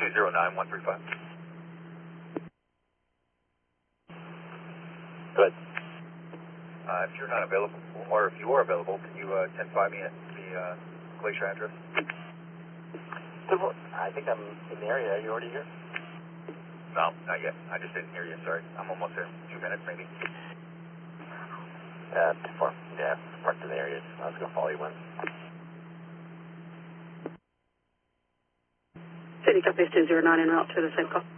209-135. Good. If you're not available, or if you are available, can you 10-5 me at the Glacier address? I think I'm in the area. Are you already here? No, not yet. I just didn't hear you, sorry. I'm almost there. 2 minutes, maybe. Too far. Yeah, parked in the area. I was going to follow you in. City Cafe 209 en route to the same call.